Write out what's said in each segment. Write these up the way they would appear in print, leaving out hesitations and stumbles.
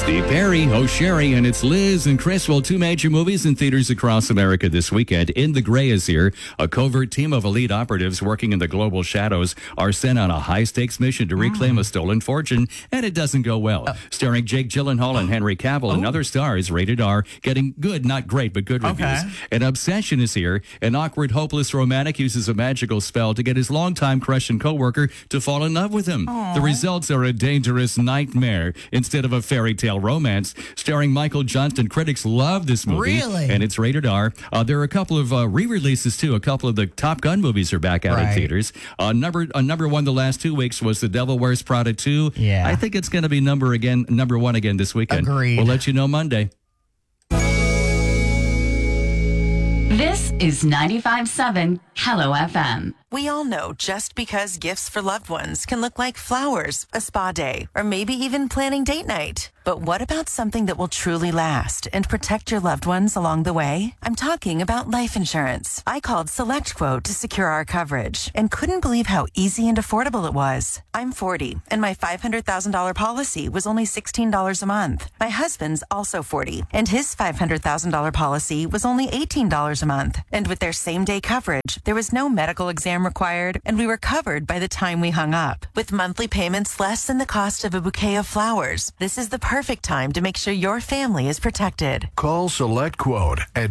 Steve Perry, O'Sherry, and it's Liz and Chris. Well, two major movies in theaters across America this weekend. In the Gray is here. A covert team of elite operatives working in the global shadows are sent on a high-stakes mission to reclaim a stolen fortune, and it doesn't go well. Starring Jake Gyllenhaal and Henry Cavill and other stars, rated R, getting good, not great, but good reviews. An Obsession is here. An awkward, hopeless romantic uses a magical spell to get his longtime crush and co-worker to fall in love with him. The results are a dangerous nightmare instead of a fairy tale romance. Starring Michael Johnston. Critics love this movie. Really? And it's rated R. There are a couple of re-releases, too. A couple of the Top Gun movies are back out in theaters. Number one the last 2 weeks was The Devil Wears Prada 2. Yeah. I think it's going to be number one again this weekend. Agreed. We'll let you know Monday. This is 95.7 Hello FM. We all know just because gifts for loved ones can look like flowers, a spa day, or maybe even planning date night. But what about something that will truly last and protect your loved ones along the way? I'm talking about life insurance. I called SelectQuote to secure our coverage and couldn't believe how easy and affordable it was. I'm 40, and my $500,000 policy was only $16 a month. My husband's also 40, and his $500,000 policy was only $18 a month. And with their same-day coverage, there was no medical exam required, and we were covered by the time we hung up. With monthly payments less than the cost of a bouquet of flowers, this is the perfect time to make sure your family is protected. Call SelectQuote at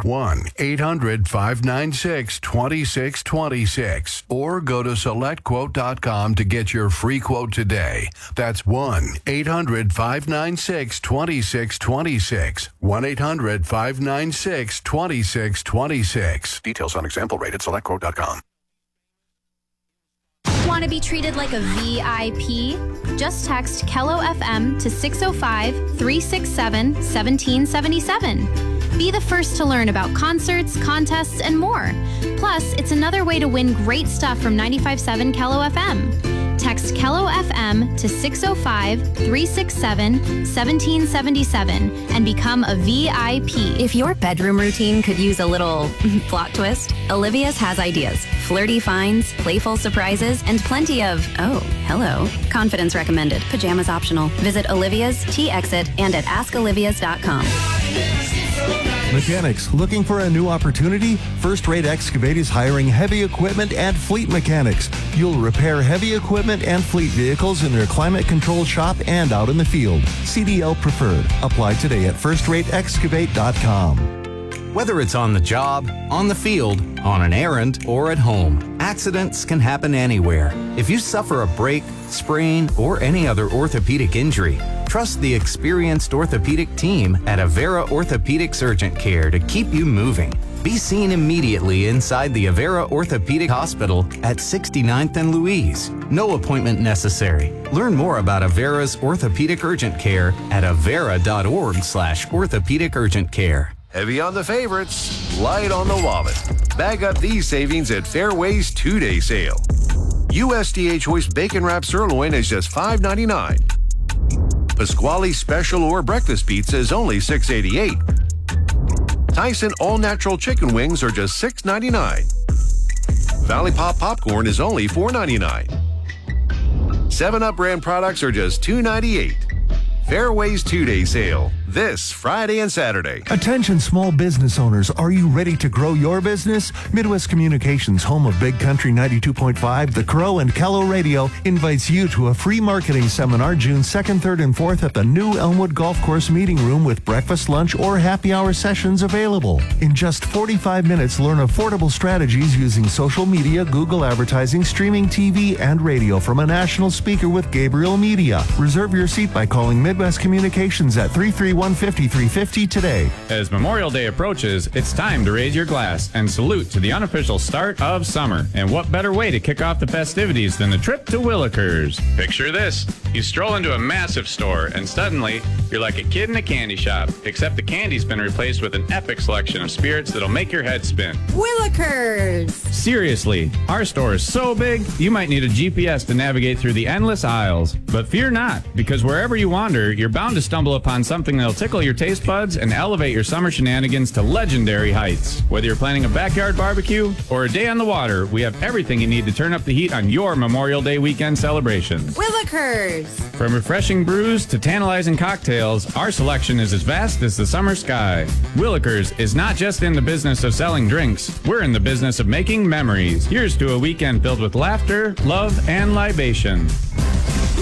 1-800-596-2626 or go to SelectQuote.com to get your free quote today. That's 1-800-596-2626. 1-800-596-2626. Details on example rate at SelectQuote.com. Want to be treated like a VIP? Just text Kello FM to 605-367-1777. Be the first to learn about concerts, contests, and more. Plus, it's another way to win great stuff from 95.7 Kello FM. Text Kello FM to 605-367-1777 and become a VIP. If your bedroom routine could use a little plot twist, Olivia's has ideas. Flirty finds, playful surprises, and plenty of, oh, hello, confidence recommended, pajamas optional. Visit Olivia's, T-Exit, and at askolivias.com. Mechanics looking for a new opportunity? First Rate Excavate is hiring heavy equipment and fleet mechanics. You'll repair heavy equipment and fleet vehicles in their climate-controlled shop and out in the field. CDL preferred. Apply today at firstrateexcavate.com. Whether it's on the job, on the field, on an errand, or at home, accidents can happen anywhere. If you suffer a break, sprain, or any other orthopedic injury, trust the experienced orthopedic team at Avera Orthopedics Urgent Care to keep you moving. Be seen immediately inside the Avera Orthopedic Hospital at 69th and Louise. No appointment necessary. Learn more about Avera's Orthopedic Urgent Care at avera.org/orthopedic urgent care. Heavy on the favorites, light on the wallet. Bag up these savings at Fairway's 2-day sale. USDA Choice Bacon Wrap Sirloin is just $5.99. Pasquale Special or Breakfast Pizza is only $6.88. Tyson All Natural Chicken Wings are just $6.99. Valley Pop Popcorn is only $4.99. 7-Up brand products are just $2.98. Fairway's 2-day sale, this Friday and Saturday. Attention small business owners, are you ready to grow your business? Midwest Communications, home of Big Country 92.5, The Crow, and Kello Radio, invites you to a free marketing seminar June 2nd, 3rd, and 4th at the new Elmwood Golf Course Meeting Room with breakfast, lunch, or happy hour sessions available. In just 45 minutes, learn affordable strategies using social media, Google advertising, streaming TV, and radio from a national speaker with Gabriel Media. Reserve your seat by calling Midwest Communications at 331-5350 today. As Memorial Day approaches, it's time to raise your glass and salute to the unofficial start of summer. And what better way to kick off the festivities than a trip to Willikers? Picture this. You stroll into a massive store and suddenly you're like a kid in a candy shop, except the candy's been replaced with an epic selection of spirits that'll make your head spin. Willikers! Seriously, our store is so big, you might need a GPS to navigate through the endless aisles. But fear not, because wherever you wander, Williker, you're bound to stumble upon something that'll tickle your taste buds and elevate your summer shenanigans to legendary heights. Whether you're planning a backyard barbecue or a day on the water, we have everything you need to turn up the heat on your Memorial Day weekend celebrations. Willikers! From refreshing brews to tantalizing cocktails, our selection is as vast as the summer sky. Willikers is not just in the business of selling drinks, we're in the business of making memories. Here's to a weekend filled with laughter, love, and libation.